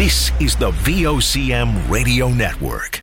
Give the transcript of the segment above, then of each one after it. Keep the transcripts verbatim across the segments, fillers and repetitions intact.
This is the V O C M Radio Network.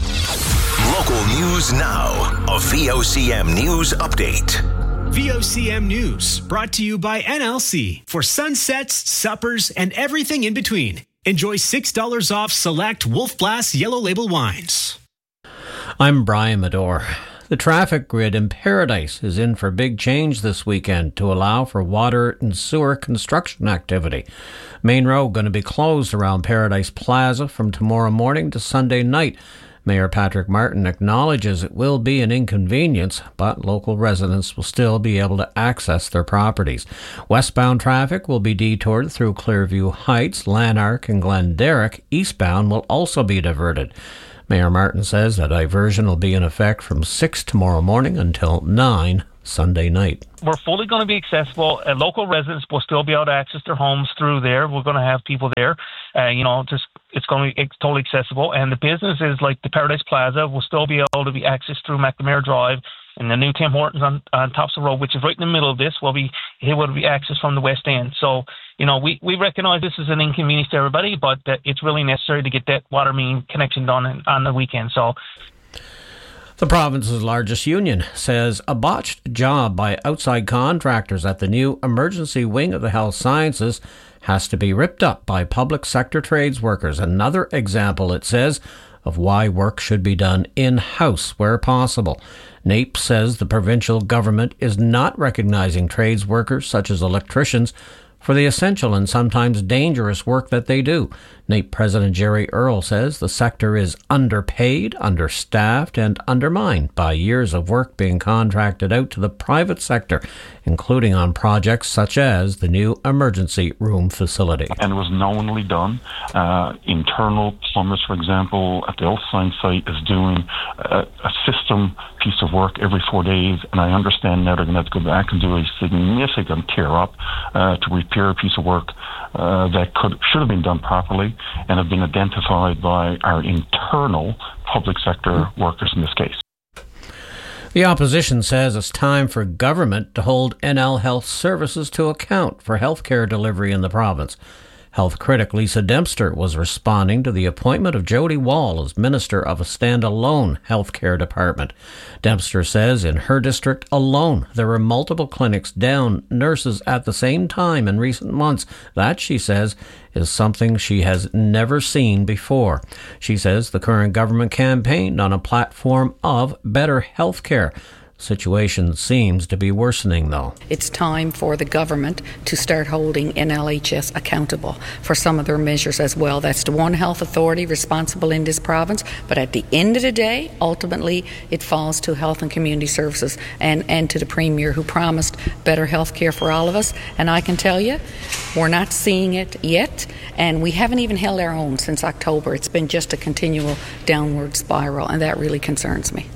Local news now. A V O C M News Update. V O C M News, brought to you by N L C. For sunsets, suppers, and everything in between. Enjoy six dollars off select Wolf Blass Yellow Label wines. I'm Brian Medore. The traffic grid in Paradise is in for big change this weekend to allow for water and sewer construction activity. Main Road going to be closed around Paradise Plaza from tomorrow morning to Sunday night. Mayor Patrick Martin acknowledges it will be an inconvenience, but local residents will still be able to access their properties. Westbound traffic will be detoured through Clearview Heights, Lanark and Glenderrick. Eastbound will also be diverted. Mayor Martin says the diversion will be in effect from six tomorrow morning until nine Sunday night. We're fully going to be accessible. Uh, local residents will still be able to access their homes through there. We're going to have people there. Uh, you know, just it's going to be totally accessible. And the businesses like the Paradise Plaza will still be able to be accessed through McNamara Drive. And the new Tim Hortons on, on Thompson Road, which is right in the middle of this, will be able to be accessed from the West End. So, you know, we, we recognise this is an inconvenience to everybody, but uh, it's really necessary to get that water main connection done in, on the weekend. So, the province's largest union says a botched job by outside contractors at the new emergency wing of the health sciences has to be ripped up by public sector trades workers. Another example, it says, of why work should be done in-house where possible. N A P E says the provincial government is not recognising trades workers such as electricians for the essential and sometimes dangerous work that they do. N A P E President Jerry Earle says the sector is underpaid, understaffed and undermined by years of work being contracted out to the private sector, including on projects such as the new emergency room facility. And it was knowingly done. Uh, internal plumbers, for example, at the health science site is doing a, a system piece of work every four days, and I understand now they're going to have to go back and do a significant tear-up uh, to repair a piece of work uh, that could should have been done properly and have been identified by our internal public sector workers in this case. The opposition says it's time for government to hold N L Health Services to account for healthcare delivery in the province. Health critic Lisa Dempster was responding to the appointment of Jody Wall as Minister of a standalone healthcare department. Dempster says in her district alone there were multiple clinics down nurses at the same time in recent months. That, she says, is something she has never seen before. She says the current government campaigned on a platform of better healthcare. Situation seems to be worsening, though. It's time for the government to start holding N L H S accountable for some of their measures as well. That's the one health authority responsible in this province, but at the end of the day, ultimately, it falls to Health and Community Services and, and to the Premier, who promised better health care for all of us. And I can tell you, we're not seeing it yet, and we haven't even held our own since October. It's been just a continual downward spiral, and that really concerns me.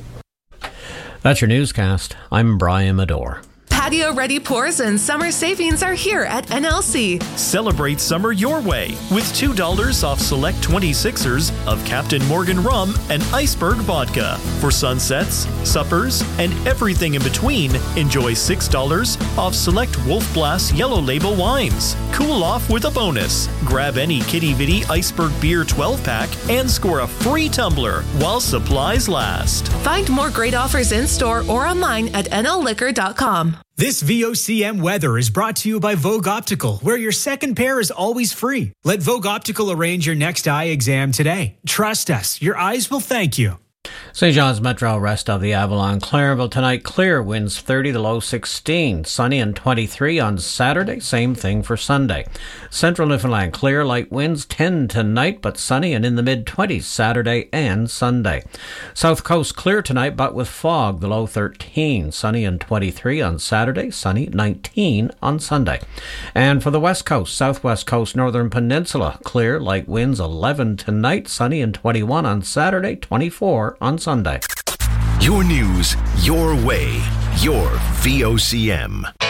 That's your newscast. I'm Brian Medore. Patio-ready pours and summer savings are here at N L C. Celebrate summer your way with two dollars off select twenty-sixers of Captain Morgan Rum and Iceberg Vodka. For sunsets, suppers, and everything in between, enjoy six dollars off select Wolf Blass Yellow Label wines. Cool off with a bonus. Grab any Kitty Vitty Iceberg Beer twelve pack and score a free tumbler while supplies last. Find more great offers in-store or online at N L liquor dot com. This V O C M weather is brought to you by Vogue Optical, where your second pair is always free. Let Vogue Optical arrange your next eye exam today. Trust us, your eyes will thank you. Saint John's Metro, rest of the Avalon. Clarenville tonight, clear, winds thirty, the low sixteen. Sunny and twenty-three on Saturday, same thing for Sunday. Central Newfoundland, clear, light winds ten tonight, but sunny and in the mid-twenties Saturday and Sunday. South Coast, clear tonight, but with fog, the low thirteen. Sunny and twenty-three on Saturday, sunny nineteen on Sunday. And for the West Coast, Southwest Coast, Northern Peninsula, clear, light winds eleven tonight, sunny and twenty-one on Saturday, twenty-four on Sunday. Your news, your way, your V O C M.